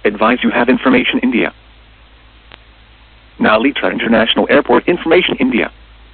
Advise you have information India. Nalita International Airport information India.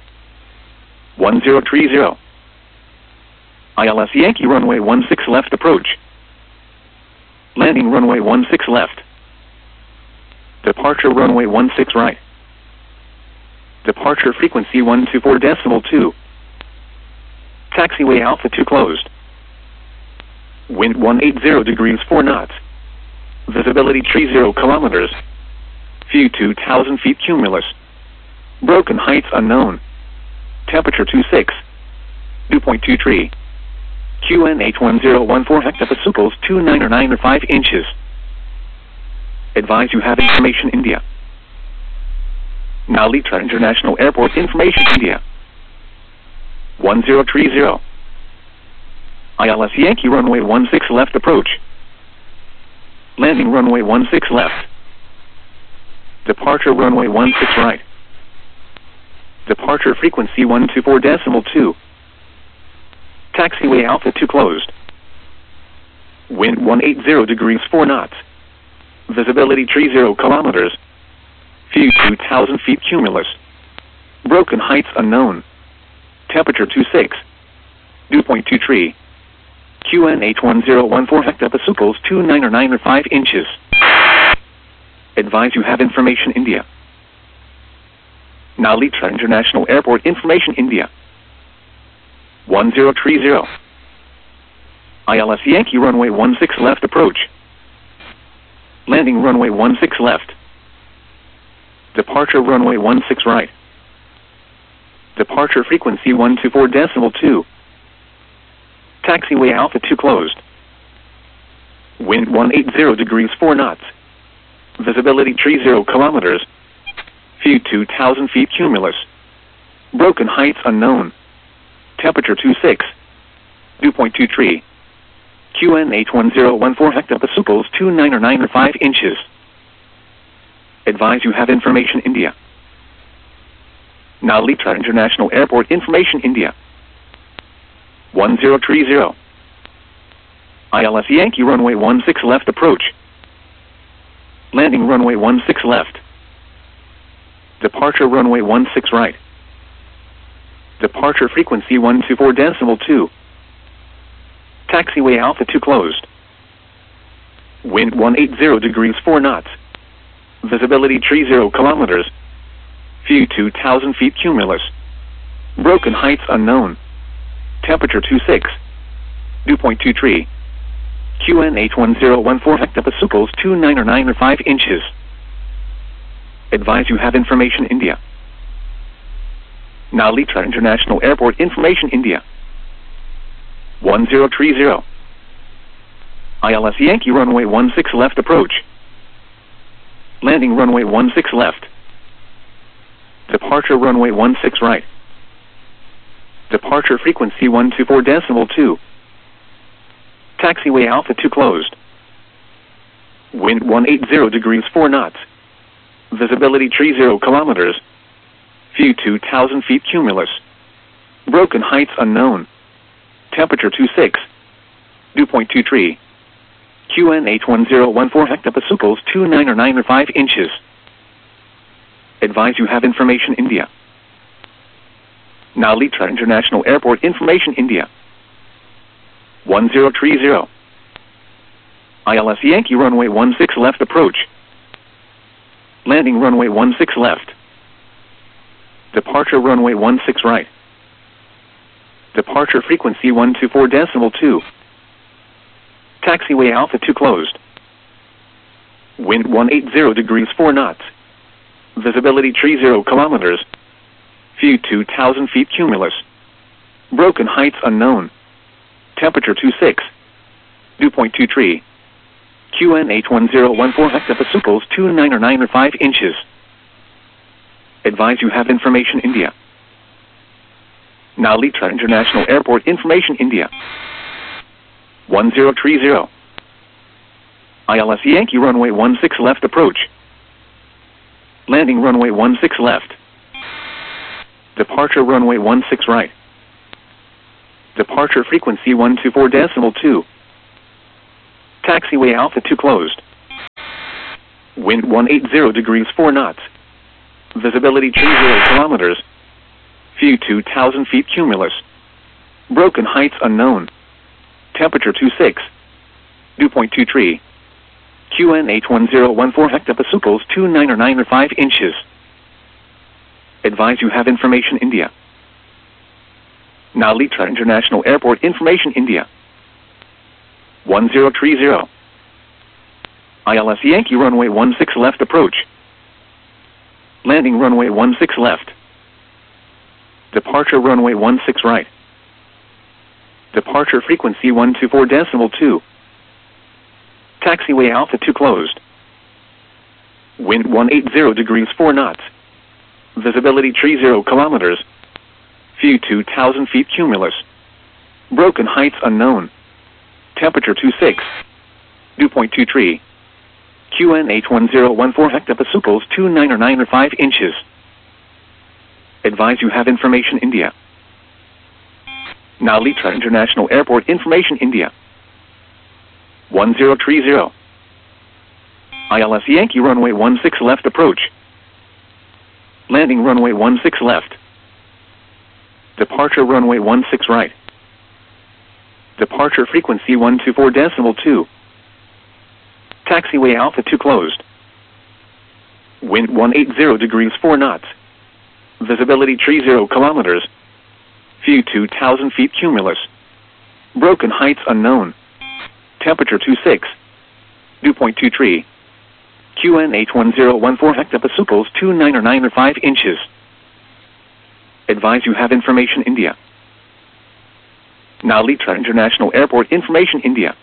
1030. ILS Yankee runway 16 left approach. Landing runway 16 left. Departure runway 16 right. Departure frequency 124.2. Taxiway Alpha 2 closed. Wind 180 degrees 4 knots. Visibility 30 kilometers. View 2,000 feet cumulus. Broken heights unknown. Temperature 26. Dew point 23. QNH 1014 hectopascals 2995 inches. Advise you have information India. Nalita International Airport information India. 1030. ILS Yankee runway 16 left approach. Landing runway 16 left. Departure runway 16 right. Departure frequency 124.2. Taxiway Alpha 2 closed. Wind 180 degrees 4 knots. Visibility 30 kilometers. View 2,000 feet cumulus. Broken heights unknown. Temperature 26. Dew point 23. QNH 1014 hectopascals 2995 inches. Advise you have information India. Nalita International Airport information India. 1030. ILS Yankee runway 16 left approach. Landing runway 16 left. Departure runway 16 right. Departure frequency 124.2. Taxiway Alpha 2 closed. Wind 180 degrees 4 knots. Visibility 30 kilometers. View 2,000 feet cumulus. Broken heights unknown. Temperature 26. Dew point 23. QNH 1014 hectopascals 2995 inches. Advise you have information India. Nalita International Airport information India. 1030. ILS Yankee runway 16 left approach. Landing runway 16 left. Departure runway 16 right. Departure frequency 124.2. Taxiway Alpha 2 closed. Wind 180 degrees 4 knots. Visibility 30 kilometers. View 2,000 feet cumulus. Broken heights unknown. Temperature 26. Dew point 23. QNH 1014 hectopascals 2995 inches. Advise you have information India. Nalita International Airport information India. 1030. ILS Yankee runway 16 left approach. Landing runway 16 left. Departure runway 16 right. Departure frequency 124.2. Taxiway Alpha 2 closed. Wind 180 degrees 4 knots. Visibility 30 kilometers. View 2,000 feet cumulus. Broken heights unknown. Temperature 26. Dew point 23. QNH 1014 hectopascals 2995 inches. Advise you have information India. Nalita International Airport information India. 1030. ILS Yankee runway 16 left approach. Landing runway 16 left. Departure runway 16 right. Departure frequency 124.2. Taxiway Alpha 2 closed. Wind 180 degrees 4 knots. Visibility 30 kilometers. View 2,000 feet cumulus. Broken heights unknown. Temperature 26. Dew point 23. QNH 1014 hectopascals 2995 inches. Advise you have information India. Nalita International Airport information India. 1030. ILS Yankee runway 16 left approach. Landing runway 16 left. Departure runway 16 right. Departure frequency 124.2. Taxiway Alpha 2 closed. Wind 180 degrees 4 knots. Visibility 30 kilometers. View 2,000 feet cumulus. Broken heights unknown. Temperature 26. Dew point 23. QN 81014 hectopascals 2995 inches. Advise you have information India. Nalita International Airport information India. 1030. ILS Yankee runway 16 left approach. Landing runway 16 left. Departure runway 16 right. Departure frequency 124.2. Taxiway altitude closed. Wind 180 degrees 4 knots. Visibility 30 kilometers. View 2,000 feet cumulus. Broken heights unknown. Temperature 26. Dew point 23. QN 81014 hectopascals 2995 inches. Advise you have information India. Nalita International Airport information India. 1030. ILS Yankee runway 16 left approach. Landing runway 16 left. Departure runway 16 right. Departure frequency 124.2. Taxiway altitude closed. Wind 180 degrees 4 knots. Visibility 30 kilometers. View 2,000 feet cumulus. Broken heights unknown. Temperature 26. Dew point 23. QN 81014 hectopascals 2995 inches. Advise you have information India. Nalita International Airport information India.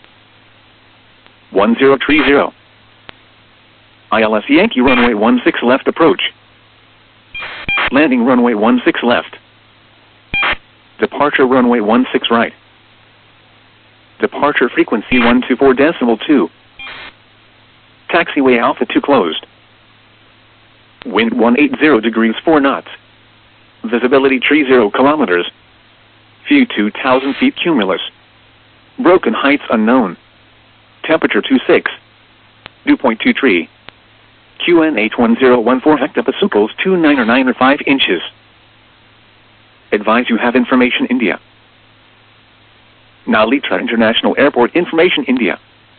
1030. ILS Yankee runway 16 left approach. Landing runway 16 left. Departure runway 16 right. Departure frequency 124.2. Taxiway altitude closed. Wind 180 degrees 4 knots. Visibility 30 kilometers. View 2,000 feet cumulus. Broken heights unknown. Temperature 26. Dew point 23. QN 81014 hectopascals 2995 inches. Advise you have information India. Nalita International Airport information India.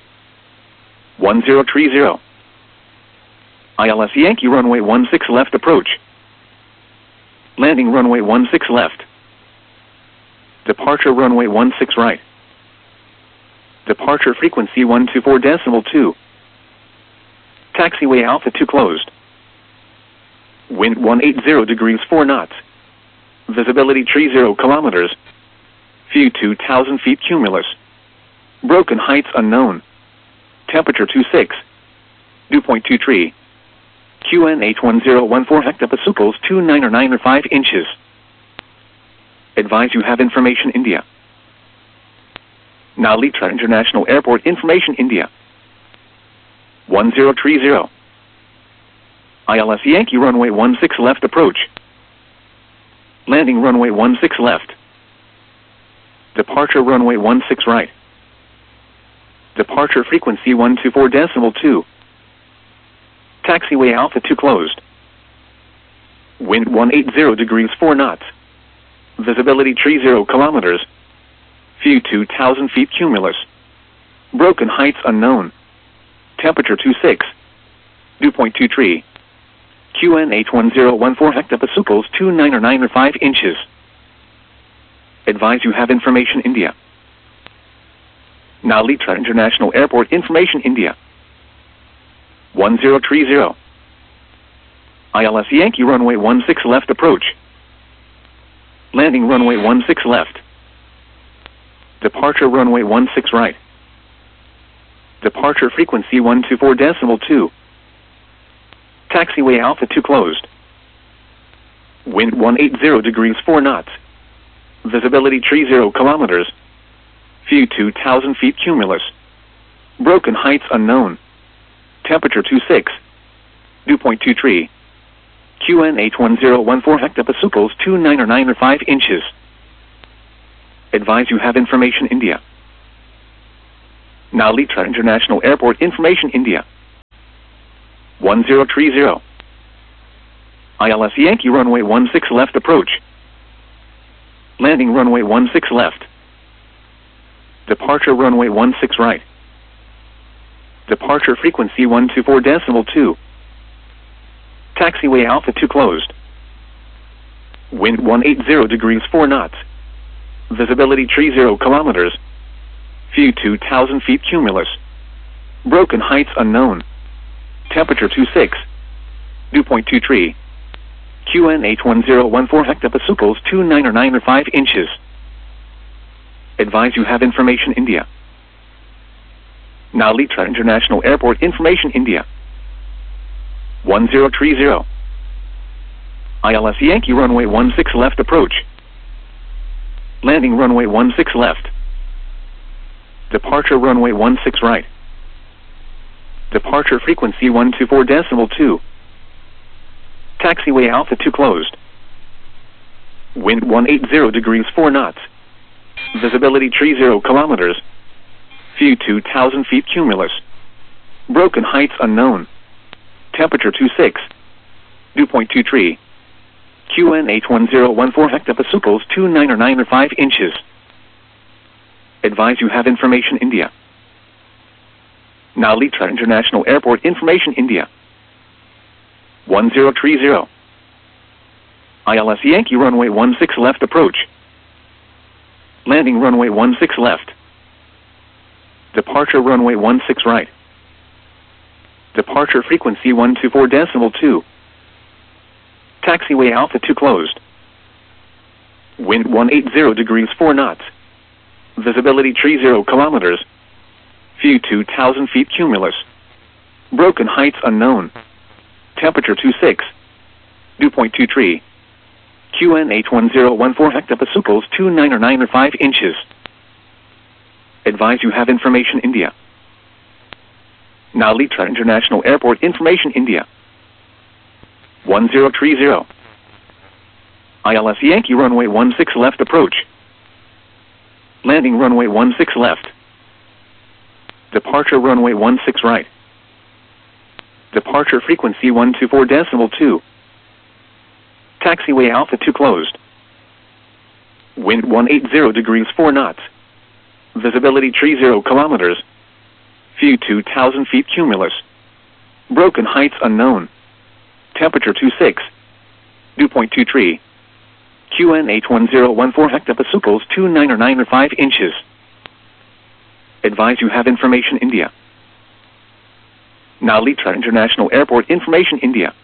1030. ILS Yankee runway 16 left approach. Landing runway 16 left. Departure runway 16 right. Departure frequency 124.2. Taxiway altitude closed. Wind 180 degrees 4 knots. Visibility 30 kilometers. View 2,000 feet cumulus. Broken heights unknown. Temperature 26. Dew point 23. QN 81014 hectopascals 2995 inches. Advise you have information India. Nalita International Airport information India. 1030. ILS Yankee runway 16 left approach. Landing runway 16 left. Departure runway 16 right. Departure frequency 124.2. Taxiway altitude closed. Wind 180 degrees 4 knots. Visibility 30 kilometers. View 2,000 feet cumulus. Broken heights unknown. Temperature 26. Dew point 23. QN 81014 hectopascals 2995 inches. Advise you have information India. Nalita International Airport information India. 1030. ILS Yankee runway 16 left approach. Landing runway 16 left. Departure runway 16 right. Departure frequency 124.2. Taxiway altitude closed. Wind 180 degrees 4 knots. Visibility 30 kilometers. View 2,000 feet cumulus. Broken heights unknown. Temperature 26. Dew point 23. QN 81014 hectopascals 2995 inches. Advise you have information India. Nalita International Airport information India. 1030. ILS Yankee runway 16 left approach. Landing runway 16 left. Departure runway 16 right. Departure frequency 124.2. Taxiway Alpha 2 closed. Wind 180 degrees 4 knots. Visibility 30 kilometers. View 2,000 feet cumulus. Broken heights unknown. Temperature 26. Dew point 23. QNH1014 hectopascals 2995 inches. Advise you have information India. Nalitra International Airport information India. 1030. ILS Yankee runway 16 left approach. Landing runway 16 left. Departure runway 16 right. Departure frequency 124.2. Taxiway Alpha 2 closed. Wind 180 degrees 4 knots. Visibility 30 kilometers. View 2,000 feet cumulus. Broken heights unknown. Temperature 26. Dew point 23. QNH1014 hectopascals 2995 inches. Advise you have information India. Nalitra International Airport information India. 1030. ILS Yankee runway 16 left approach. Landing runway 16 left. Departure runway 16 right. Departure frequency 124.2. Taxiway Alpha 2 closed. Wind 180 degrees 4 knots. Visibility 30 kilometers. View 2,000 feet cumulus. Broken heights unknown. Temperature 26. Dew point 23. QNH1014 hectopascals 2995 inches. Advise you have information India. Nalitra International Airport information India. 1030. ILS Yankee runway 16 left approach. Landing runway 16 left. Departure runway 16 right. Departure frequency 124.2. Taxiway Alpha 2 closed. Wind 180 degrees 4 knots. Visibility 30 kilometers. View 2,000 feet cumulus. Broken heights unknown. Temperature 26. Dew point 23. QNH1014 hectopascals 2995 inches. Advise you have information India. Nalitra International Airport information India.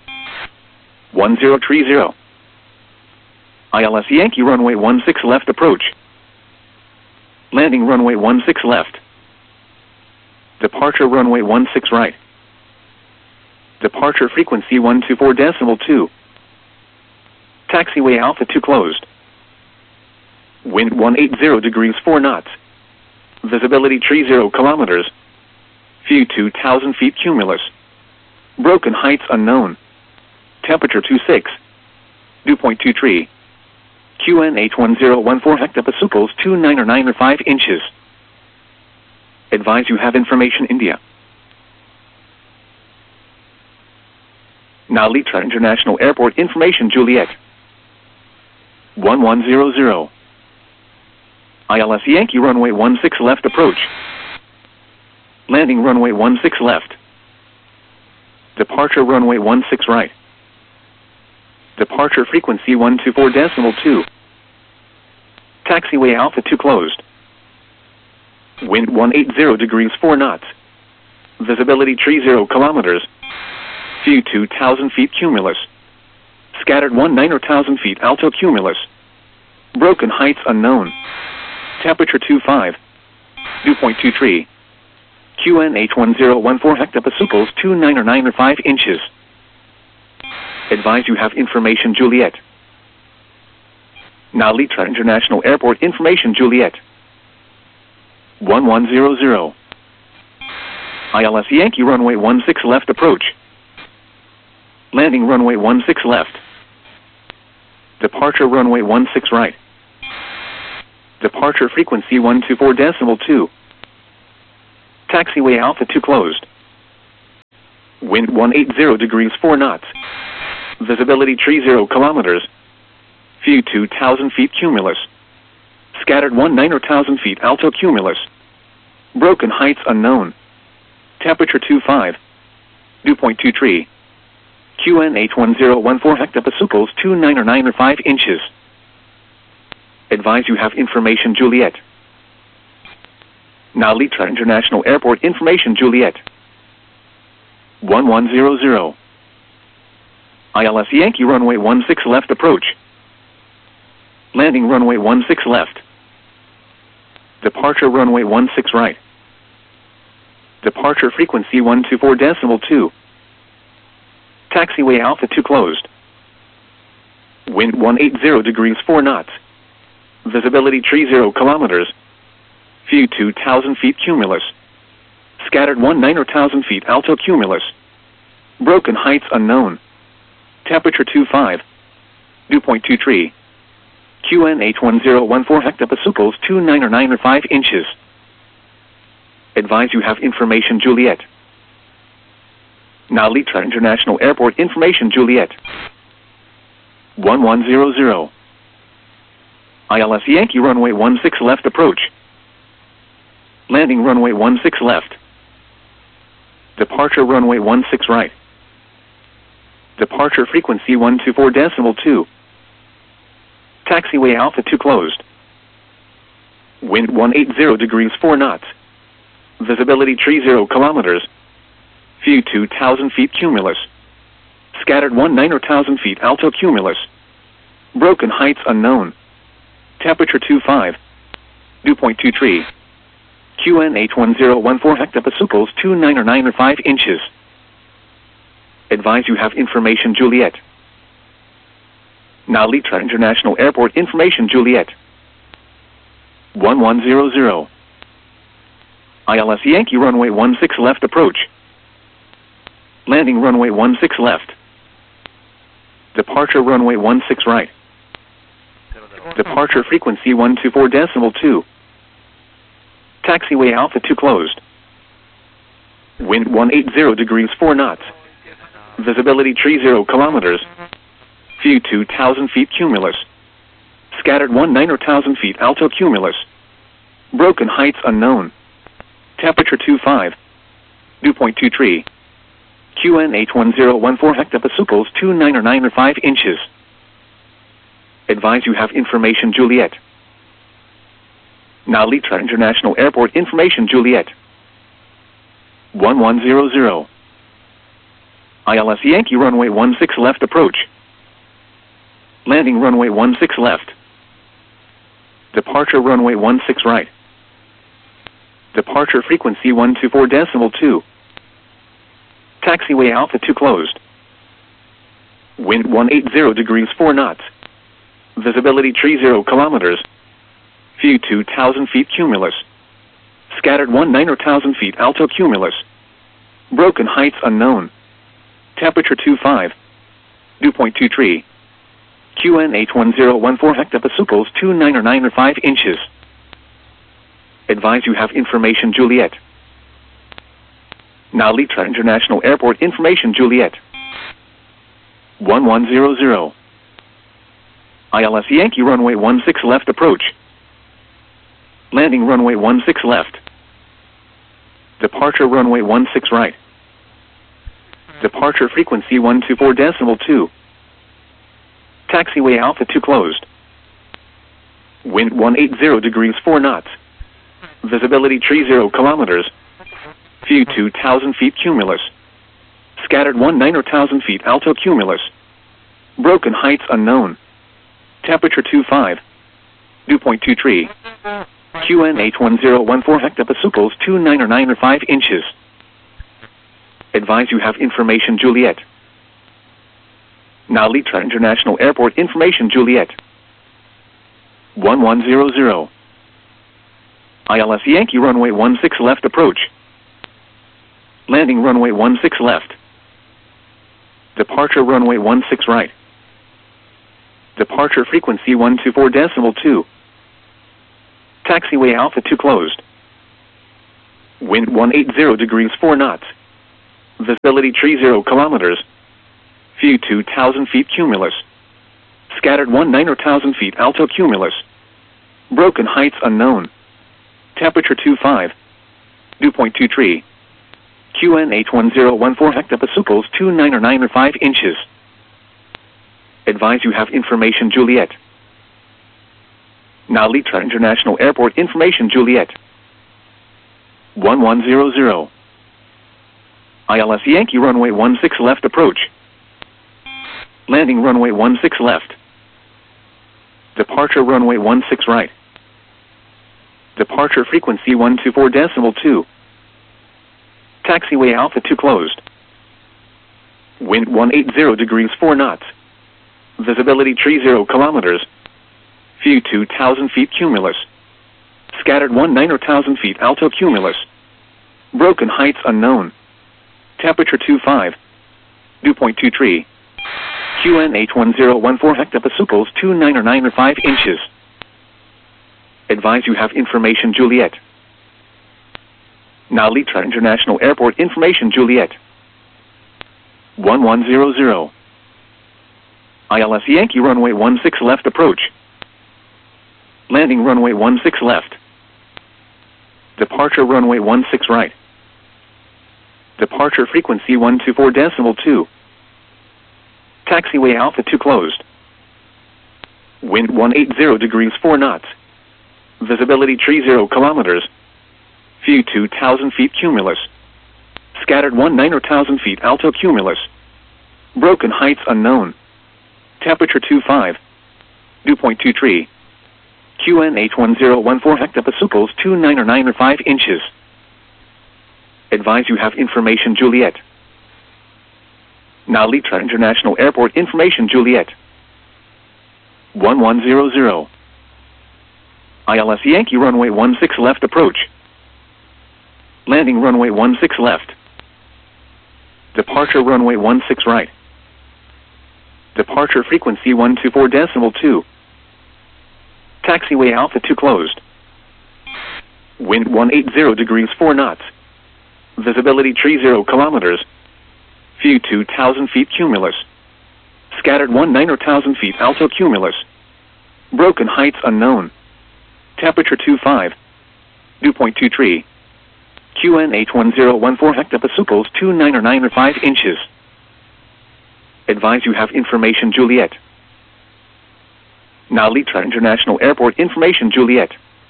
1030. ILS Yankee runway 16 left approach. Landing runway 16 left. Departure runway 16 right. Departure frequency 124.2. Taxiway Alpha 2 closed. Wind 180 degrees 4 knots. Visibility 30 kilometers. View 2,000 feet cumulus. Broken heights unknown. Temperature 26. Dew point 23. QNH1014 hectopascals 2995 inches. Advise you have information India. Nalitra International Airport information Juliet. 1100. ILS Yankee runway 16 left approach. Landing runway 16 left. Departure runway 16 right. Departure frequency 124.2. Taxiway Alpha 2 closed. Wind 180 degrees 4 knots. Visibility 30 kilometers. View 2,000 feet cumulus. Scattered 19,000 feet alto cumulus. Broken heights unknown. Temperature 25. Dew point 23. QNH1014 hectopascals 2995 inches. Advise you have information Juliet. Nalitra International Airport information Juliet. 1100. ILS Yankee runway 16 left approach. Landing runway 16 left. Departure runway 16 right. Departure frequency 124.2. Taxiway Alpha 2 closed. Wind 180 degrees 4 knots. Visibility 30 kilometers. View 2,000 feet cumulus. Scattered 19,000 feet alto cumulus. Broken heights unknown. Temperature 25. Dew point 23. QNH 1014 hectopascals 2995 inches. Advise you have information Juliet. Now Litra International Airport information Juliet. 1100. ILS Yankee runway 16 left approach. Landing runway 16 left. Departure runway 16 right. Departure frequency 124.2. Taxiway Alpha 2 closed. Wind 180 degrees 4 knots. Visibility 30 kilometers. View 2,000 feet cumulus. Scattered 19,000 feet alto cumulus. Broken heights unknown. Temperature 25. Dew point 23. QNH 1014 hectopascals 2995 inches. Advise you have information Juliet. Now Litra International Airport information Juliet. 1100. ILS Yankee runway 16 left approach. Landing runway 16 left. Departure runway 16 right. Departure frequency 124.2. Taxiway Alpha 2 closed. Wind 180 degrees 4 knots. Visibility 30 kilometers. View 2,000 feet cumulus. Scattered 19,000 feet alto cumulus. Broken heights unknown. Temperature 25. Dew point 23. QNH 1014 hectopascals 2995 inches. Advise you have information Juliet. Now Litra International Airport information Juliet. 1100. ILS Yankee runway 16 left approach. Landing runway 16 left. Departure runway 16 right. Departure frequency 124.2. Taxiway Alpha 2 closed. Wind 180 degrees 4 knots. Visibility 30 kilometers. View 2,000 feet cumulus. Scattered 19,000 feet alto cumulus. Broken heights unknown. Temperature 25. Dew point 23. QNH 1014 hectopascals 2995 inches. Advise you have information Juliet. Now Litra International Airport information Juliet. 1100. ILS Yankee runway 16 left approach. Landing runway 16 left. Departure runway 16 right. Departure frequency 124.2. Taxiway Alpha 2 closed. Wind 180 degrees 4 knots. Visibility 30 kilometers. View 2,000 feet cumulus. Scattered 19,000 feet alto cumulus. Broken heights unknown. Temperature 25. Dew point 23. QNH 1014 hectopascals 2995 inches. Advise you have information Juliet. Now Litra International Airport information Juliet. 1100. ILS Yankee runway 16 left approach. Landing runway 16 left. Departure runway 16 right. Departure frequency 124.2. Taxiway Alpha 2 closed. Wind 180 degrees 4 knots. Visibility 30 kilometers. View 2,000 feet cumulus. Scattered 19,000 feet alto cumulus. Broken heights unknown. Temperature 25. Dew point 23. QNH 1014 hectopascals 2995 inches. Advise you have information Juliet. Now Litra International Airport information Juliet. 1100. ILS Yankee runway 16 left approach. Landing runway 16 left. Departure runway 16 right. Departure frequency 124.2. Taxiway Alpha 2 closed. Wind 180 degrees 4 knots. Visibility tree 0 kilometers. View 2,000 feet cumulus. Scattered 1,900 feet alto cumulus. Broken heights unknown. Temperature 25. Dew point 23. QN 81014 hectopascals 2995 inches. Advise you have information Juliet. Now Litra International Airport information Juliet. 1100. ILS Yankee runway 16 left approach. Landing runway 16 left. Departure runway 16 right. Departure frequency 124.2. Taxiway Alpha 2 closed. Wind 180 degrees 4 knots. Visibility tree 0 kilometers. View 2,000 feet cumulus. Scattered 1,900 feet alto cumulus. Broken heights unknown. Temperature 25. Dew point 23. QN 81014 hectopascals 2995 inches. Advise you have information Juliet. Now Litra International Airport information Juliet. 1100. ILS Yankee runway 16 left approach. Landing runway 16 left. Departure runway 16 right. Departure frequency 124.2. Taxiway Alpha 2 closed. Wind 180 degrees 4 knots. Visibility tree 0 kilometers. View 2,000 feet cumulus. Scattered 1,900 feet alto cumulus. Broken heights unknown. Temperature 25. Dew point 23. QN 81014 hectopascals 2995 inches. Advise you have information Juliet. Now Litra International Airport information Juliet. 1100. ILS Yankee runway 16 left approach. Landing runway 16 left. Departure runway 16 right. Departure frequency 124.2. Taxiway Alpha 2 closed. Wind 180 degrees 4 knots. Visibility tree 0 kilometers. View 2,000 feet cumulus. Scattered 1,900 feet alto cumulus. Broken heights unknown. Temperature 25. Dew point 23. QN 81014 hectopascals 2995 inches. Advise you have information Juliet. Now Litra International Airport information Juliet.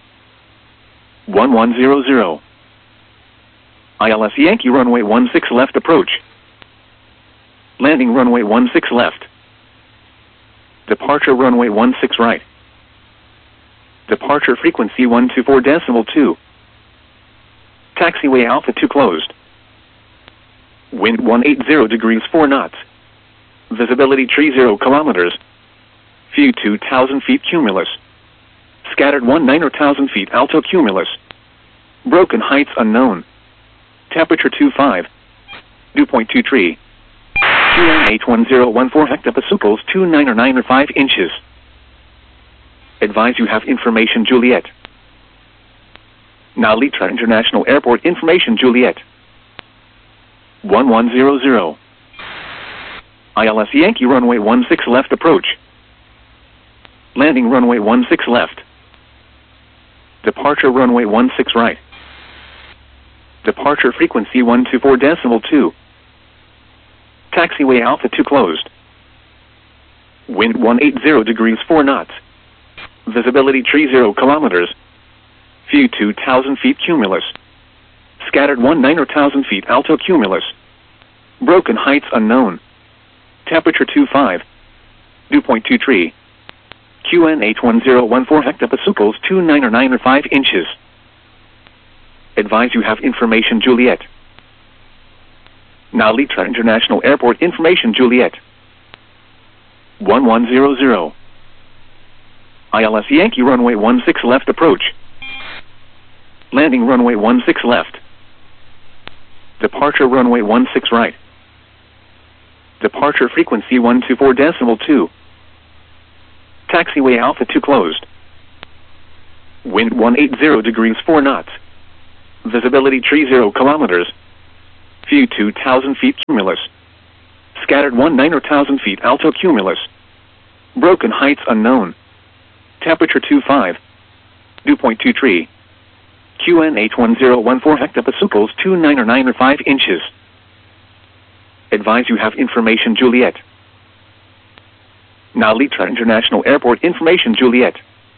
1100. ILS Yankee runway 16 left approach. Landing runway 16 left. Departure runway 16 right. Departure frequency 124.2. Taxiway Alpha 2 closed. Wind 180 degrees 4 knots. Visibility tree 0 kilometers. View 2,000 feet cumulus. Scattered 1,900 feet alto cumulus. Broken heights unknown. Temperature 25. Dew point 23. QN 81014 hectopascals 2995 inches. Advise you have information Juliet. Now Litra International Airport information Juliet. 1100. ILS Yankee runway 16 left approach. Landing runway 16 left. Departure runway 16 right. Departure frequency 124.2. Taxiway Alpha 2 closed. Wind 180 degrees 4 knots. Visibility tree 0 kilometers. View 2,000 feet cumulus. Scattered 1,900 feet alto cumulus. Broken heights unknown. Temperature 25. Dew point 23. QN 81014 hectopascals 2995 inches. Advise you have information Juliet. Now Litra International Airport information Juliet. 1100. ILS Yankee runway 16 left approach. Landing runway 16 left. Departure runway 16 right. Departure frequency 124.2. Taxiway Alpha 2 closed. Wind 180 degrees 4 knots. Visibility tree 0 kilometers. View 2,000 feet cumulus. Scattered 1,900 feet alto cumulus. Broken heights unknown. Temperature 25. Dew point 23. QNH1014 hectopascals 2995 inches. Advise you have information Juliet. Now Litra International Airport information Juliet.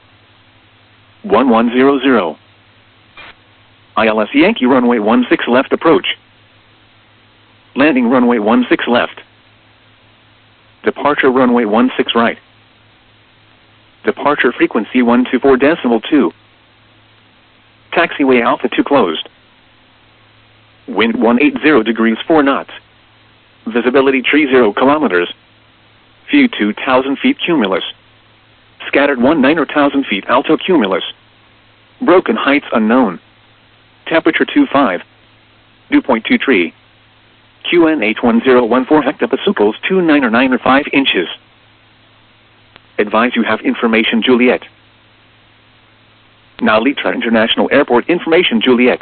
1100. ILS Yankee runway 16 left approach. Landing runway 16 left. Departure runway 16 right. Departure frequency 124.2. Taxiway Alpha 2 closed. Wind 180 degrees 4 knots. Visibility 30 kilometers. View 2,000 feet cumulus. Scattered 1,900 feet alto cumulus. Broken heights unknown. Temperature 25. Dew point 23. QNH1014 hectopascals 2995 inches. Advise you have information Juliet. Now Litra International Airport information Juliet.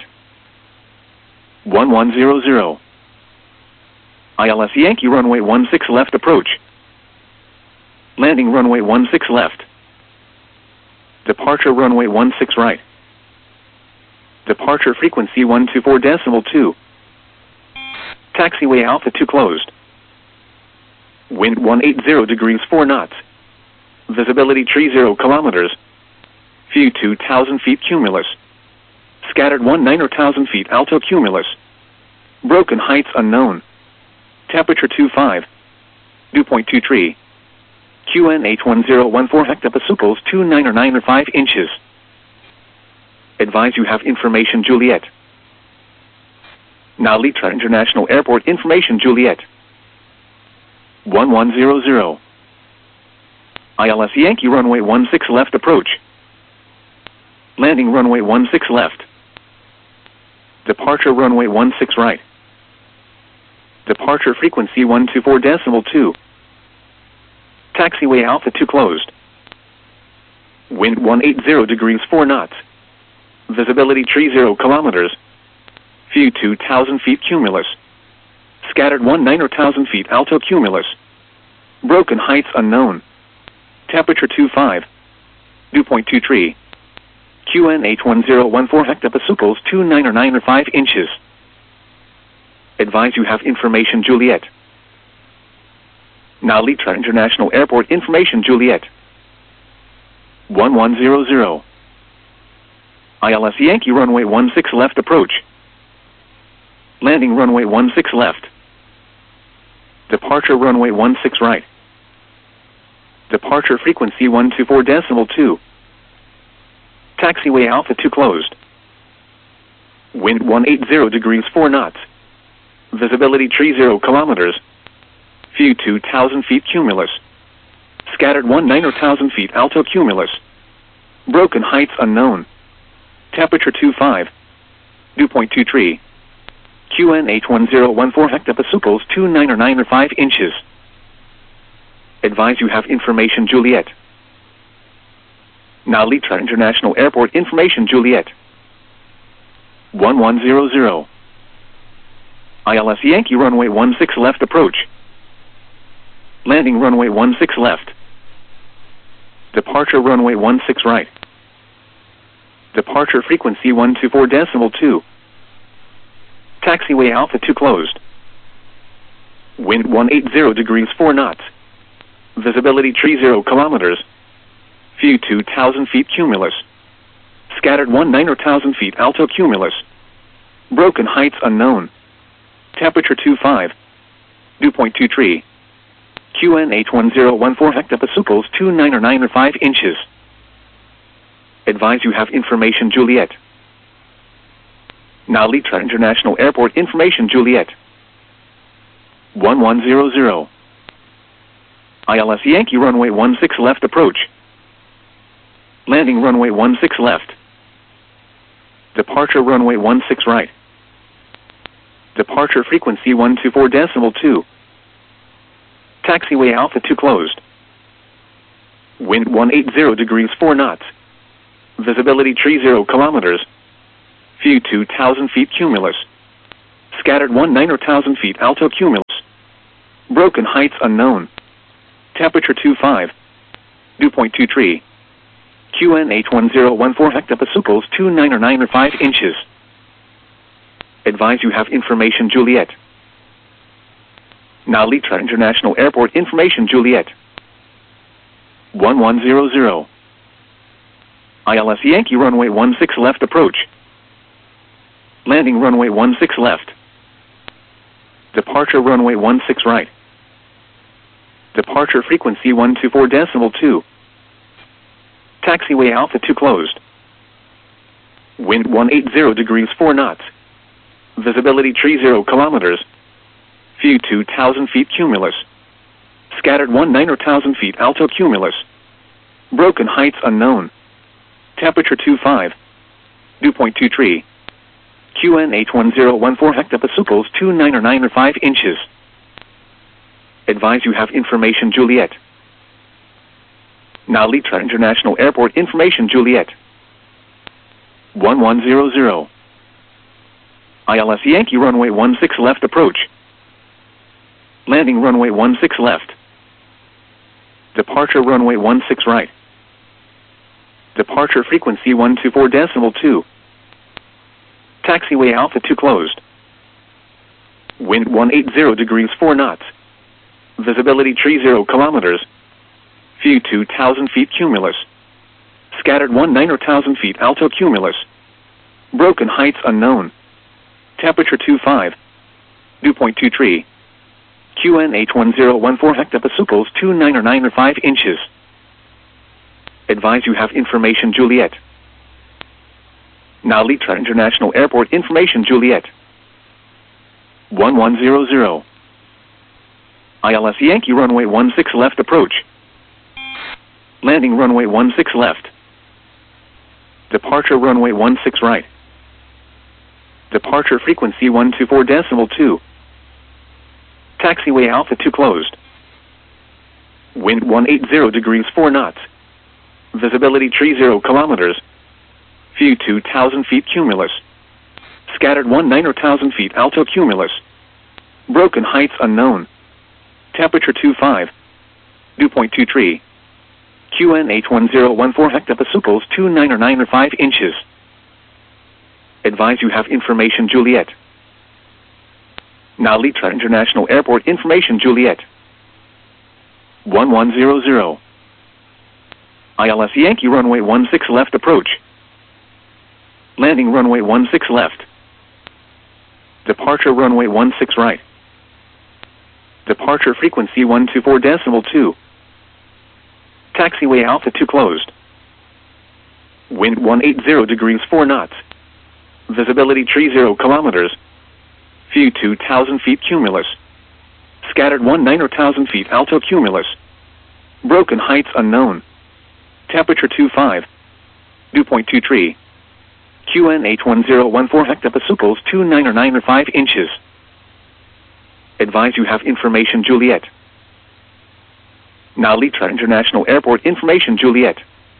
1100. ILS Yankee runway 16 left approach. Landing runway 16 left. Departure runway 16 right. Departure frequency 124.2. Taxiway Alpha 2 closed. Wind 180 degrees 4 knots. Visibility 30 kilometers. View 2,000 feet cumulus. Scattered 1,900 feet alto cumulus. Broken heights unknown. Temperature 25. Dew point 23. QNH1014 hectopascals 2995 inches. Advise you have information Juliet. Now Litra International Airport information Juliet. 1100. ILS Yankee runway 16 left approach. Landing runway 16 left. Departure runway 16 right. Departure frequency 124.2. Taxiway Alpha 2 closed. Wind 180 degrees 4 knots. Visibility 30 kilometers. View 2,000 feet cumulus. Scattered 1,900 feet alto cumulus. Broken heights unknown. Temperature 25. Dew point 23. QNH1014 hectopascals 2995 inches. Advise you have information Juliet. Now Litra International Airport information Juliet. 1100. ILS Yankee runway 16 left approach. Landing runway 16 left. Departure runway 16 right. Departure frequency 124.2. Taxiway Alpha 2 closed. Wind 180 degrees 4 knots. Visibility 30 kilometers. View 2,000 feet cumulus. Scattered 1,900 feet alto cumulus. Broken heights unknown. Temperature 25. Dew point 23. QNH1014 hectopascals 2995 inches. Advise you have information Juliet. Now Litra International Airport information Juliet. 1100. ILS Yankee runway 16 left approach. Landing runway 16 left. Departure runway 16 right. Departure frequency 124.2. Taxiway Alpha 2 closed. Wind 180 degrees 4 knots. Visibility 30 kilometers. View 2,000 feet cumulus. Scattered 1,900 feet alto cumulus. Broken heights unknown. Temperature 25. Dew point 23. QNH1014 hectopascals 2995 inches. Advise you have information Juliet. Now Litra International Airport information Juliet. 1100. ILS Yankee runway 16 left approach. Landing runway 16 left. Departure runway 16 right. Departure frequency 124.2. Taxiway Alpha 2 closed. Wind 180 degrees 4 knots. Visibility 30 kilometers. View 2,000 feet cumulus. Scattered 19,000 feet, alto cumulus. Broken heights unknown. Temperature 25. Dew point 23. QN 81014 hectopascals 2995 inches. Advise you have information Juliet. Now Litra International Airport information Juliet. 1100. ILS Yankee runway 16 left approach. Landing runway 16 left. Departure runway 16 right. Departure frequency 124.2. Taxiway Alpha 2 closed. Wind 180 degrees 4 knots. Visibility 30 kilometers. View 2,000 feet cumulus. Scattered 19,000 feet alto cumulus. Broken heights unknown. Temperature 25. Dew point 23. QN 81014 hectopascals 2995 inches. Advise you have information Juliet. Now Litra International Airport information Juliet. 1100. ILS Yankee runway 16 left approach. Landing runway 16 left. Departure runway 16 right. Departure frequency 124.2. Taxiway Alpha 2 closed. Wind 180 degrees 4 knots. Visibility 30 kilometers. View 2,000 feet cumulus. Scattered 19,000 feet alto cumulus. Broken heights unknown. Temperature 25. Dew point 23. QN 81014 hectopascals 2995 inches. Advise you have information Juliet. Now Litra International Airport information Juliet. 1100. ILS Yankee runway 16 left approach. Landing runway 16 left. Departure runway 16 right. Departure frequency 124.2. Taxiway Alpha 2 closed. Wind 180 degrees 4 knots. Visibility 30 kilometers. View 2,000 feet cumulus. Scattered 19,000 feet alto cumulus. Broken heights unknown. Temperature 25. Dew point 23. QN 81014 hectopascals 2995 inches. Advise you have information Juliet. Now Litra International Airport information Juliet. 1100. ILS Yankee runway 16 left approach. Landing runway 16 left. Departure runway 16 right. Departure frequency 124.2. Taxiway Alpha 2 closed. Wind 180 degrees 4 knots. Visibility 30 kilometers. View 2,000 feet cumulus. Scattered 19,000 feet alto cumulus. Broken heights unknown. Temperature 25. Dew point 23. QN 81014 hectopascals 2995 inches. Advise you have information Juliet. Now Litra International Airport information Juliet.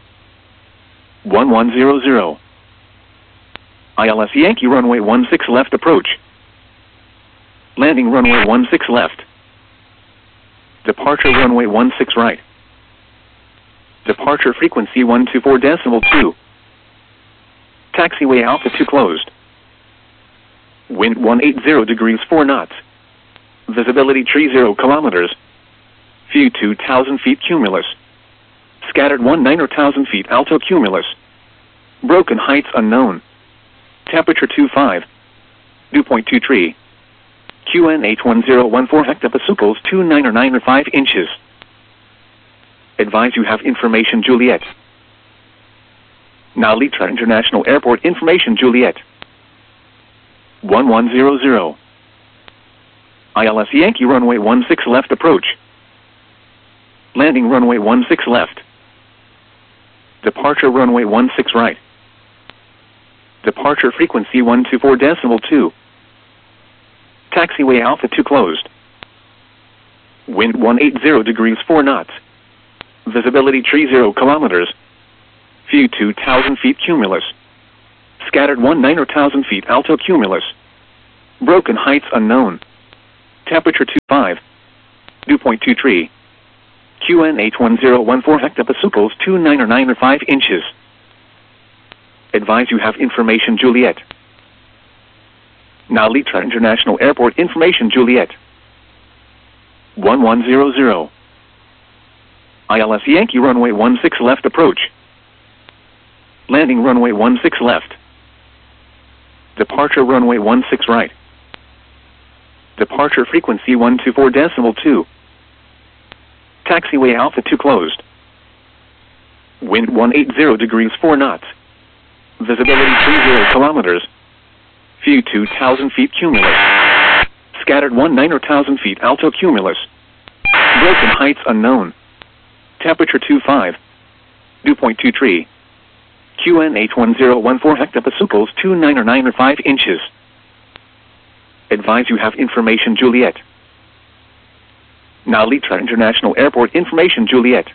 1100. ILS Yankee runway 16 left approach. Landing runway 16 left. Departure runway 16 right. Departure frequency 124.2. Taxiway Alpha 2 closed. Wind 180 degrees 4 knots. Visibility 30 kilometers. View 2,000 feet cumulus. Scattered 19,000 feet alto cumulus. Broken heights unknown. Temperature 25. Dew point 23. QN 81014 hectopascals 2995 inches. Advise you have information Juliet. Now Litra International Airport information Juliet. 1100. ILS Yankee runway 16 left approach. Landing runway 16 left. Departure runway 16 right. Departure frequency 124.2. Taxiway Alpha 2 closed. Wind 180 degrees 4 knots. Visibility 30 kilometers. View 2,000 feet cumulus. Scattered 19,000 feet alto cumulus. Broken heights unknown. Temperature 25. Dew point 23. QNH 1014 hectopascals 2995 inches. Advise you have information Juliet. Now Litra International Airport information Juliet. 1100. ILS Yankee runway 16 left approach. Landing runway 16 left. Departure runway 16 right. Departure frequency 124.2. Taxiway Alpha 2 closed. Wind 180 degrees 4 knots. Visibility 30 kilometers. View 2,000 feet cumulus. Scattered 19,000 feet alto cumulus. Broken heights unknown. Temperature 25. Dew point 23. QNH 1014 hectopascals 2995 inches. Advise you have information Juliet. Now Litra International Airport information Juliet.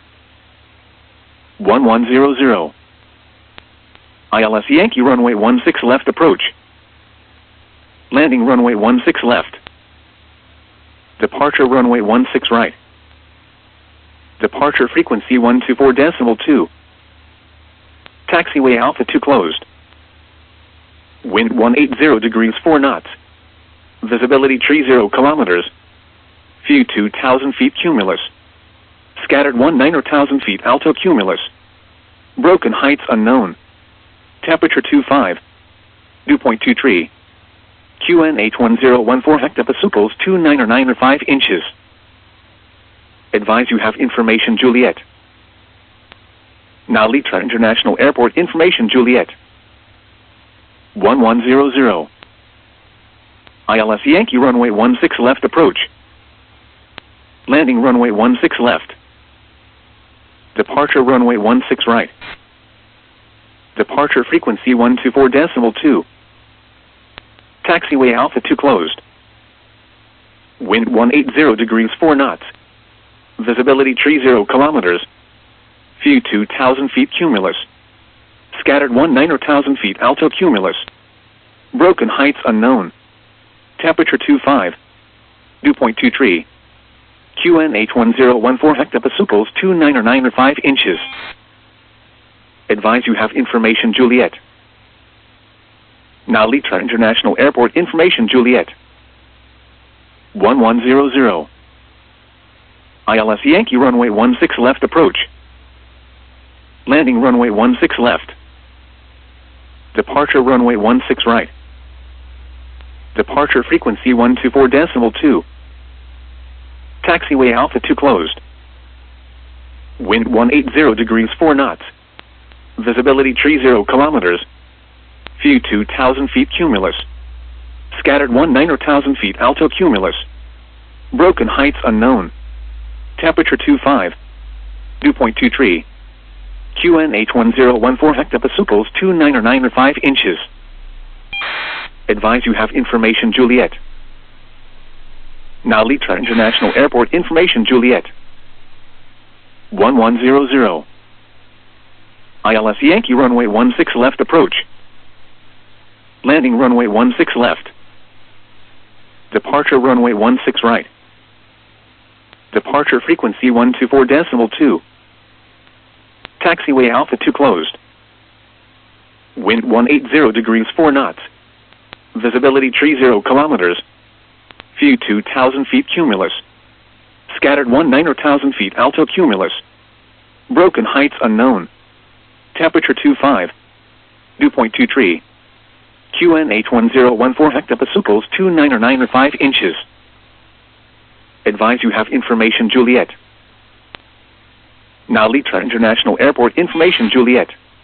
1100. ILS Yankee runway 16 left approach. Landing runway 16 left. Departure runway 16 right. Departure frequency 124.2. Taxiway Alpha 2 closed. Wind 180 degrees 4 knots. Visibility 30 kilometers. View 2,000 feet cumulus. Scattered 19,000 feet alto cumulus. Broken heights unknown. Temperature 25. Dew point 23. QNH 1014 hectopascals 2995 inches. Advise you have information Juliet. Now Litra International Airport information Juliet. 1100. ILS Yankee runway 16 left approach. Landing runway 16 left. Departure runway 16 right. Departure frequency 124.2. Taxiway Alpha 2 closed. Wind 180 degrees 4 knots. Visibility 30 kilometers. View 2,000 feet cumulus. Scattered 19,000 feet alto cumulus. Broken heights unknown. Temperature 25. Dew point 23. QNH 1014 hectopascals 2995 inches. Advise you have information Juliet. Now Litra International Airport information Juliet. 1100. ILS Yankee runway 16 left approach. Landing runway 16 left. Departure runway 16 right. Departure frequency 124.2. Taxiway Alpha 2 closed. Wind 180 degrees 4 knots. Visibility 30 kilometers. View 2,000 feet cumulus. Scattered 19,000 feet alto cumulus. Broken heights unknown. Temperature 25. Dew point 23. QNH 1014 hectopascals 2995 inches. Advise you have information Juliet. Now Litra International Airport information Juliet. 1100. ILS Yankee runway 16 left approach. Landing runway 16 left. Departure runway 16 right. Departure frequency 124.2. Taxiway Alpha 2 closed. Wind 180 degrees 4 knots. Visibility 30 kilometers. View 2,000 feet cumulus. Scattered 19,000 feet alto cumulus. Broken heights unknown. Temperature 25. Dew point 23. QNH 1014 hectopascals 2995 inches. Advise you have information Juliet. Now Litra International Airport information Juliet.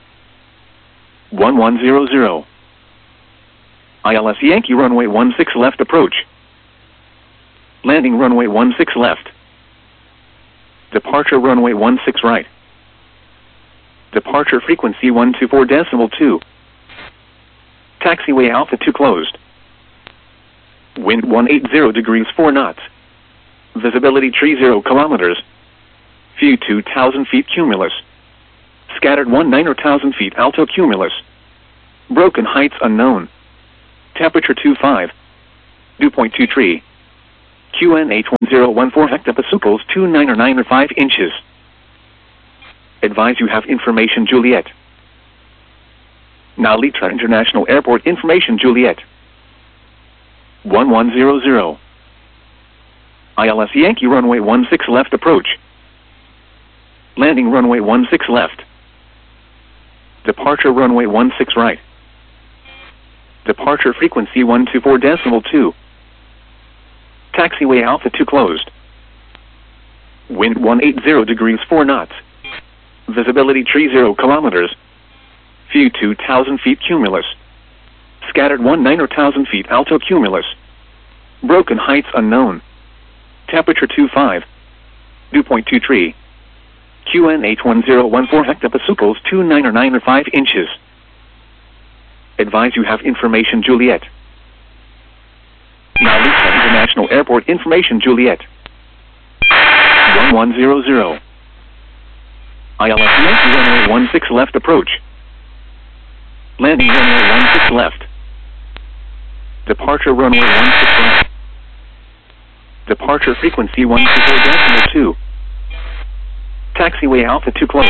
1100. ILS Yankee runway 16 left approach. Landing runway 16 left. Departure runway 16 right. Departure frequency 124.2. Taxiway Alpha 2 closed. Wind 180 degrees 4 knots. Visibility 30 kilometers. View 2,000 feet cumulus. Scattered 19,000 feet alto cumulus. Broken heights unknown. Temperature 25. 2.23. QNH 1014 hectopascals 29 or 5 inches. Advise you have information Juliet. Now Litra International Airport information Juliet. 1100. ILS Yankee runway 16 left approach. Landing runway 16 left. Departure runway 16 right. Departure frequency 124.2. Taxiway Alpha 2 closed. Wind 180 degrees 4 knots. Visibility 30 kilometers. View 2,000 feet cumulus. Scattered 19,000 feet alto cumulus. Broken heights unknown. Temperature 25. 2.23. QNH 1014 hectopascals 29 or 5 inches. Advise you have information Juliet. Now Lisa International Airport information Juliet. 1100. ILS Yankee runway 16 left approach. Landing runway 16 left. Departure runway 16 right. Departure frequency 124.2. Taxiway Alpha 2 closed.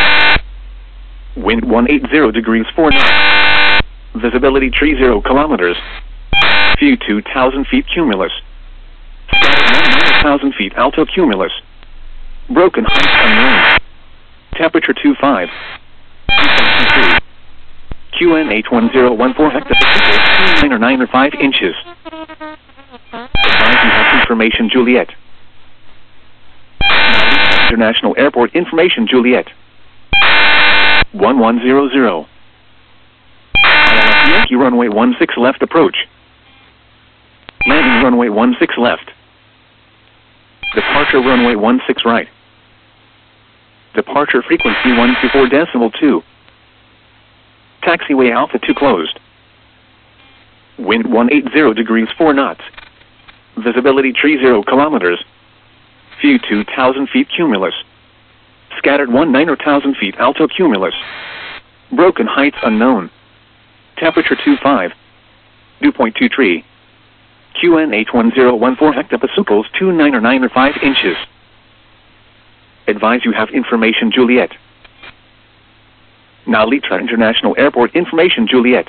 Wind 180 degrees 4 knots. Visibility 30 kilometers. View 2,000 feet cumulus. Scattered 1,000 feet alto cumulus. Broken heights unknown. Temperature 25. 2.23. QNH 1014 hectopascals 29 or 5 inches. Advise you have information Juliet. International Airport information Juliet. 1100. ILS Yankee runway 16 left approach. Landing runway 16 left. Departure runway 16 right. Departure frequency 124.2. Taxiway Alpha 2 closed. Wind 180 degrees 4 knots. Visibility 30 kilometers. View 2,000 feet cumulus. Scattered 19,000 feet alto cumulus. Broken heights unknown. Temperature 25. 2.23. QNH 1014 hectopascals 29 or 5 inches. Advise you have information Juliet. Now Litra International Airport information Juliet.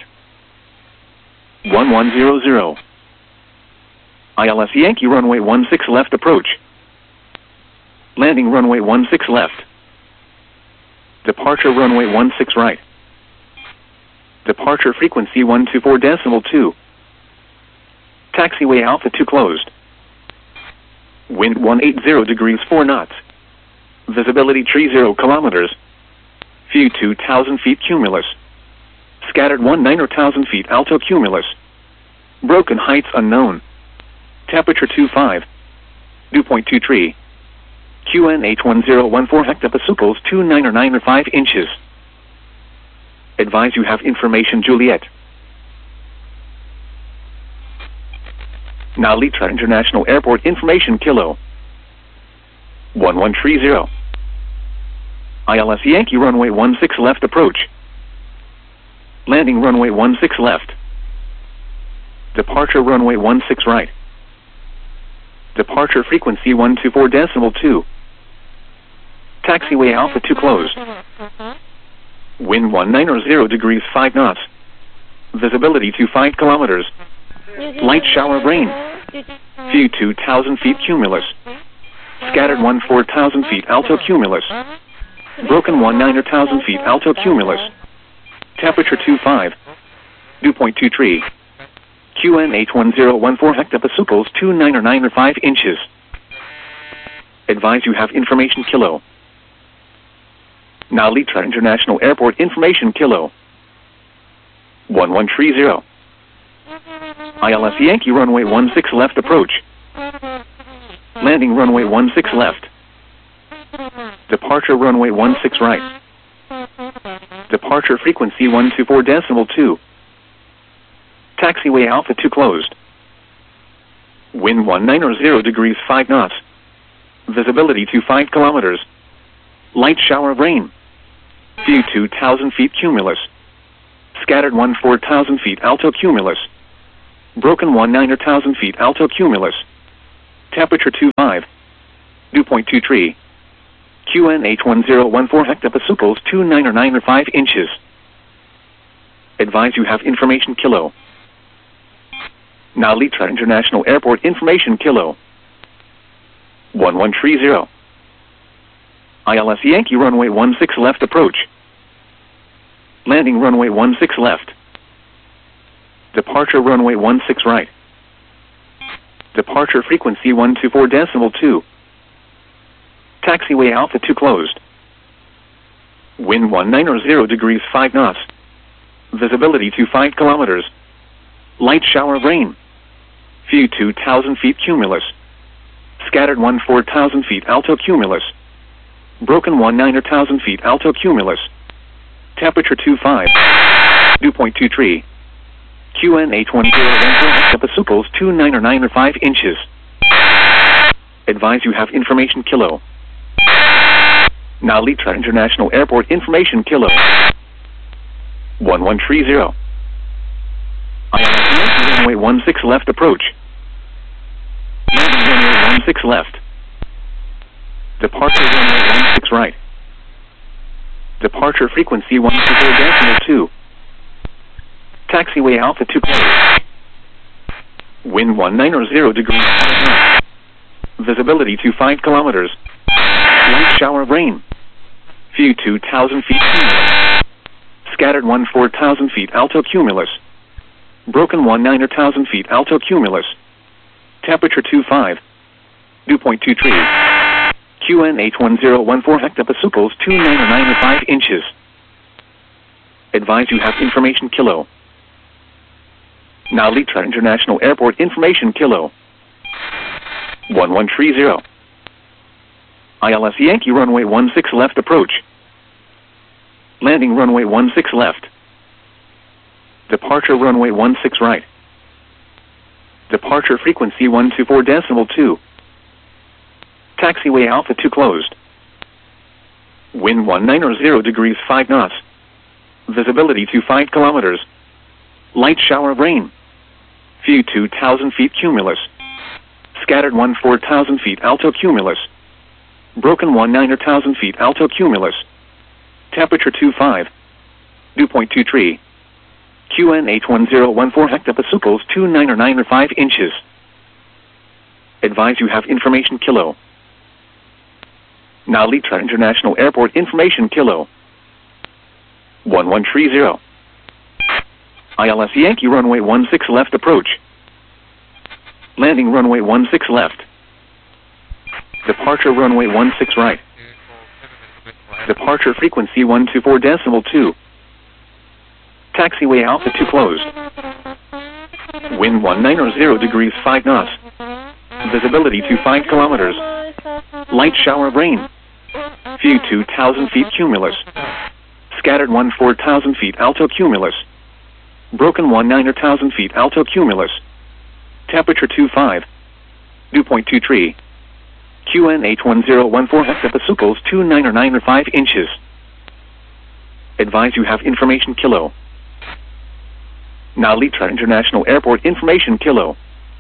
1100. ILS Yankee runway 16 left approach. Landing runway 16 left. Departure runway 16 right. Departure frequency 124.2. Taxiway Alpha 2 closed. Wind 180 degrees 4 knots. Visibility 30 kilometers. View 2,000 feet cumulus. Scattered 19,000 feet alto cumulus. Broken heights unknown. Temperature 25. 2.23. QNH 1014 hectopascals 29 or 5 inches. Advise you have information Juliet. Now Litra International Airport information Kilo. 1130. ILS Yankee runway 16 left approach. Landing runway 16 left. Departure runway 16 right. Departure frequency 124.2. Taxiway Alpha 2 closed. Wind 190 degrees 5 knots. Visibility 25 kilometers. Light shower of rain. View 2,000 feet cumulus. Scattered 14,000 feet alto cumulus. Broken 19,000 feet alto cumulus. Temperature 25. 2.23. QNH 1014 hectopascals 29 or 5 inches. Advise you have information Kilo. Now Litra International Airport information Kilo. 1130. ILS Yankee runway 16 left approach. Landing runway 16 left. Departure runway 16 right. Departure frequency 124.2. Taxiway Alpha 2 closed. Wind 190 degrees 5 knots. Visibility 25 kilometers. Light shower of rain. View 2,000 feet cumulus. Scattered 14,000 feet alto cumulus. Broken 19,000 feet, alto cumulus. Temperature 25. Dew point 23. QNH1014 hectopascals 2995 inches. Advise you have information kilo. Now Litra International Airport information kilo. 1130. ILS Yankee runway 16 left approach. Landing runway 16 left. Departure runway 16 right. Departure frequency 124.2. Taxiway Alpha 2 closed. Wind 190 degrees 5 knots. Visibility to 5 kilometers. Light shower of rain. Few 2,000 feet cumulus. Scattered 4,000 feet alto cumulus. Broken 19,000 feet alto cumulus. Temperature 25. Dew point 23. QNH1014 hectopascals 2995 inches. Advise you have information kilo. Now Litra International Airport information kilo. 1130. ILS runway 16 left approach. Landing runway 16 left. Departure runway 16 right. Departure frequency 124.2. Taxiway Alpha 2 closed. Wind 190 degrees 5 knots. Visibility to 5 kilometers. Light shower of rain. Few 2,000 feet cumulus. Scattered 4,000 feet alto cumulus. Broken 19,000 feet alto cumulus. Temperature 25. Dew point 23. QNH1014 hectopascals 2995 inches. Advise you have information kilo. Now Litra International Airport information kilo. 1130. ILS Yankee runway 16 left approach. Landing runway 16 left. Departure runway 16 right. Departure frequency 124.2. Taxiway Alpha 2 closed. Wind 190 degrees 5 knots. Visibility to 5 kilometers. Light shower of rain. Few 2,000 feet cumulus. Scattered 4,000 feet alto cumulus. Broken 19,000 feet alto cumulus. Temperature 25. Dew point 23. QNH1014 hectopascals 2995 inches. Advise you have information kilo. Now Litra International Airport information kilo. 1130. ILS Yankee runway 16 left approach. Landing runway 16 left. Departure runway 16 right. Departure frequency 124.2. Taxiway Alpha 2 closed. Wind 190 degrees 5 knots. Visibility to 5 kilometers. Light shower of rain. Few 2,000 feet cumulus. Scattered 4,000 feet alto cumulus. Broken 19,000 feet alto cumulus. Temperature 25. Dew point 23. QNH1014 hectopascals 2995 inches. Advise you have information kilo. Now Litra International Airport information kilo.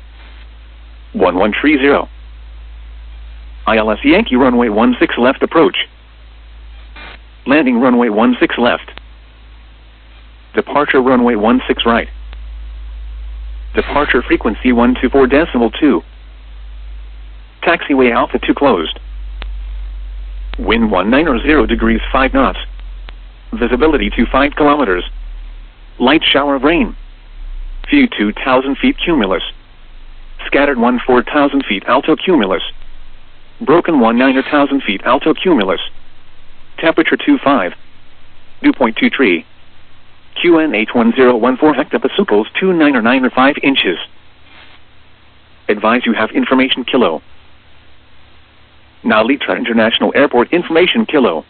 1130. ILS Yankee runway 16 left approach. Landing runway 16 left. Departure runway 16 right. Departure frequency 124.2. Taxiway Alpha 2 closed. Wind 190 degrees 5 knots. Visibility to 5 kilometers. Light shower of rain. Few 2,000 feet cumulus. Scattered 4,000 feet alto cumulus. Broken 19,000 feet alto cumulus. Temperature 25. Dew point 23. QNH1014 hectopascals 2995 inches. Advise you have information kilo. Now Litra International Airport information kilo.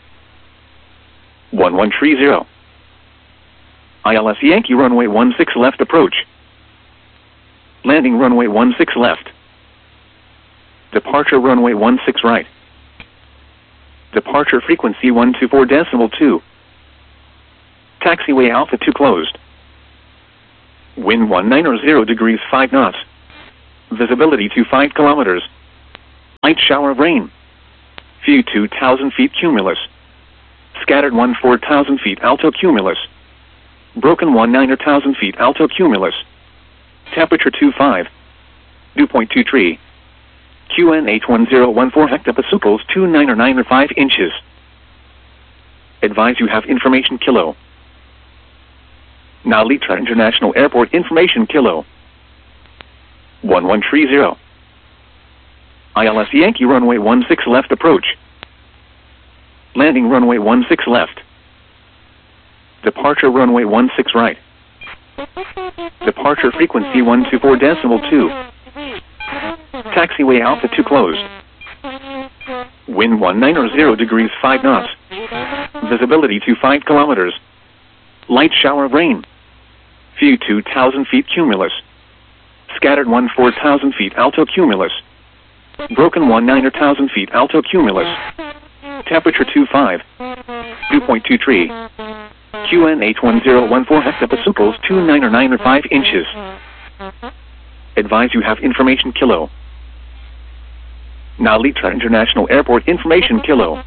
1130. ILS Yankee runway 16 left approach. Landing runway 16 left. Departure runway 16 right. Departure frequency 124.2. Taxiway Alpha 2 closed. Wind 190 degrees 5 knots. Visibility 25 kilometers. Light shower of rain. View 2,000 feet cumulus. Scattered 14,000 feet alto cumulus. Broken 19,000 feet alto cumulus. Temperature 25. Dew point 23. QNH 1014 hectopascals 2995 inches. Advise you have information kilo. Narita International Airport information kilo. 1130. ILS Yankee runway 16 left approach. Landing runway 16 left. Departure runway 16 right. Departure frequency 124.2. Taxiway Alpha 2 closed. Wind 190 degrees 5 knots. Visibility 25 kilometers. Light shower of rain. View 2,000 feet cumulus. Scattered 14,000 feet alto cumulus. Broken 19,000 feet alto cumulus. Temperature 25. Dew point 23. QNH 1014 hectopascals 2995 inches. Advise you have information kilo. Narita International Airport information kilo.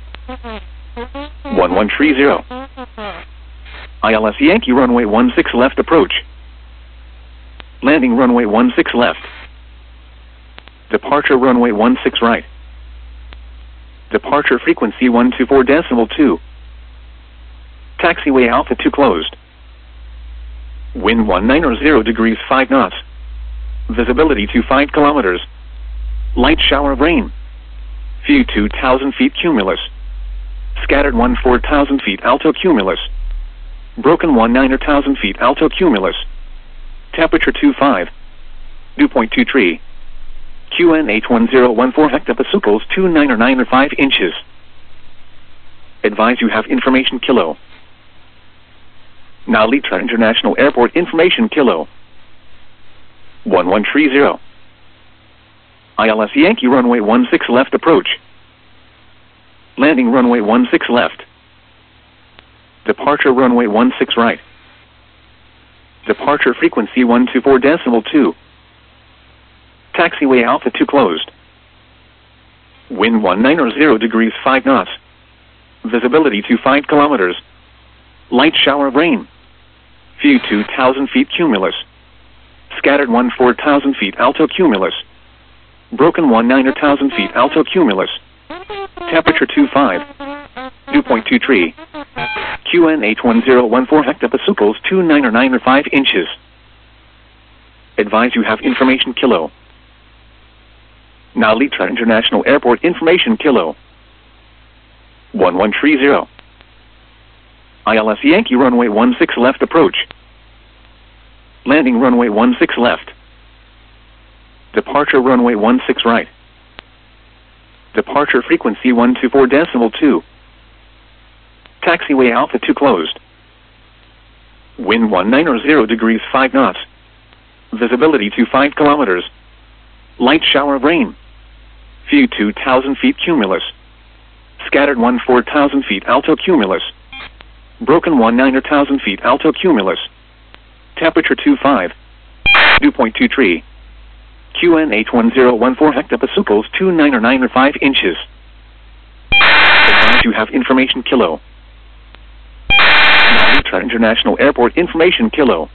1130. ILS Yankee runway 16 left approach. Landing runway 16 left. Departure runway 16 right. Departure frequency 124.2. Taxiway Alpha 2 closed. Wind 190 degrees 5 knots. Visibility 25 kilometers. Light shower of rain. View 2,000 feet cumulus. Scattered 14,000 feet alto cumulus. Broken 19,000 feet alto cumulus. Temperature 25. Dew point 23. QNH 1014 hectopascals 2995 inches. Advise you have information kilo. Narita International Airport information kilo. 1130. ILS Yankee runway 16 left approach. Landing runway 16 left. Departure runway 16 right. Departure frequency 124.2. Taxiway Alpha 2 closed. Wind 190 degrees 5 knots. Visibility 25 kilometers. Light shower of rain. View 2,000 feet cumulus. Scattered 14,000 feet alto cumulus. Broken 19,000 feet alto cumulus. Temperature 25. Dew point 23. QNH 1014 hectopascals 2995 inches. Advise you have information kilo. Narita International Airport information kilo. 1130. ILS Yankee runway 16 left approach. Landing runway 16 left. Departure runway 16 right. Departure frequency 124.2. Taxiway Alpha 2 closed. Wind 190 degrees 5 knots. Visibility 25 kilometers. Light shower of rain. View 2,000 feet cumulus. Scattered 14,000 feet alto cumulus. Broken 19,000 feet alto cumulus. Temperature 25. Dew point 23. QNH 1014 hectopascals 2995 inches. Advise you have information kilo. Narita International Airport information kilo.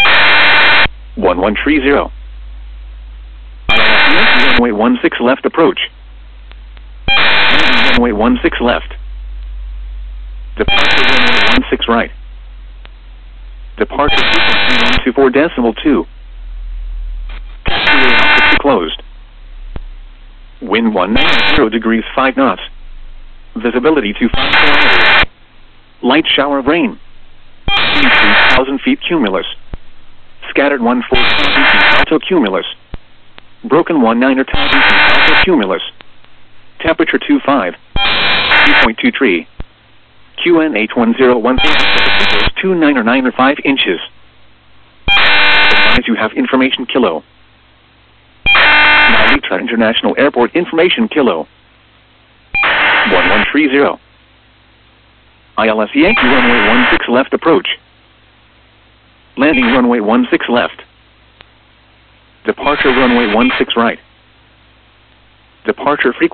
1130. Runway 16 left approach. Runway 16 left. Departure runway 16 right. Departure frequency 124.2. Taxiway Alpha 2 closed. Wind 190 degrees 5 knots. Visibility 25 kilometers. Light shower of rain. 2,000 feet cumulus. Scattered 14,000 feet alto cumulus. Broken 19,000 feet alto cumulus. Temperature 25. Dew point 23. QNH 1014 2995 inches. Advise you have information kilo. Narita International Airport information kilo. 1130. ILS Yankee runway 16 left approach. Landing runway 16 left. Departure runway 16 right. Departure frequency